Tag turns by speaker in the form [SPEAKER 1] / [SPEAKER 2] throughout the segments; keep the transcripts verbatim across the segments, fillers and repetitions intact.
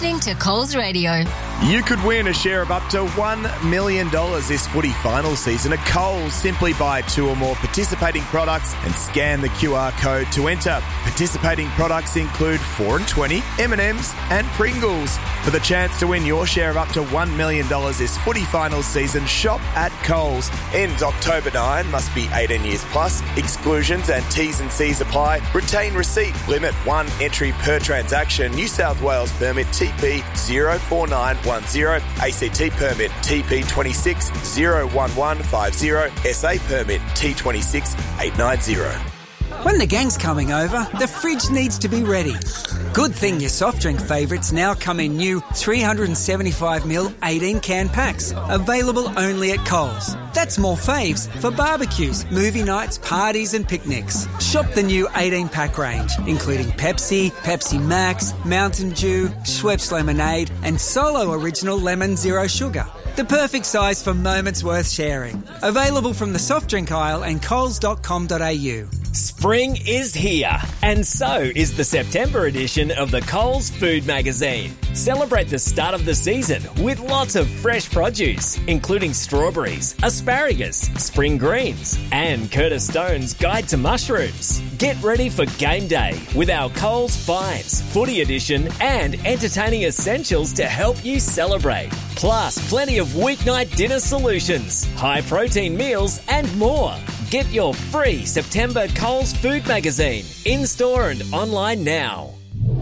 [SPEAKER 1] listening to Coles Radio.
[SPEAKER 2] You could win a share of up to one million dollars this footy final season at Coles. Simply buy two or more participating products and scan the Q R code to enter. Participating products include four and twenty, M and M's and Pringles. For the chance to win your share of up to one million dollars this footy final season, shop at Coles. Ends October ninth, must be eighteen years plus. Exclusions and T's and C's apply. Retain receipt. Limit one entry per transaction. New South Wales permit T P zero four nine one zero. A C T permit T P two six zero one one five zero. S A permit T two six eight nine zero.
[SPEAKER 3] When the gang's coming over, the fridge needs to be ready. Good thing your soft drink favourites now come in new three seventy-five milliliter eighteen can packs, available only at Coles. That's more faves for barbecues, movie nights, parties and picnics. Shop the new eighteen pack range, including Pepsi, Pepsi Max, Mountain Dew, Schweppes Lemonade and Solo Original Lemon Zero Sugar. The perfect size for moments worth sharing. Available from the soft drink aisle and coles dot com dot a u.
[SPEAKER 4] Spring is here, and so is the September edition of the Coles Food Magazine. Celebrate the start of the season with lots of fresh produce, including strawberries, asparagus, spring greens, and Curtis Stone's Guide to Mushrooms. Get ready for game day with our Coles Finds, Footy Edition, and entertaining essentials to help you celebrate. Plus, plenty of weeknight dinner solutions, high-protein meals, and more. Get your free September Coles Food Magazine in-store and online now.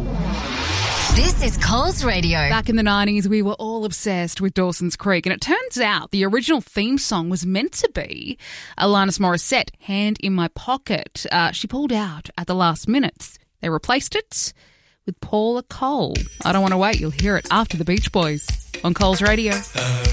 [SPEAKER 1] This is Coles Radio.
[SPEAKER 5] Back in the nineties, we were all obsessed with Dawson's Creek, and it turns out the original theme song was meant to be Alanis Morissette, Hand in My Pocket. Uh, she pulled out at the last minute. They replaced it with Paula Cole. I Don't Want to Wait. You'll hear it after the Beach Boys on Coles Radio.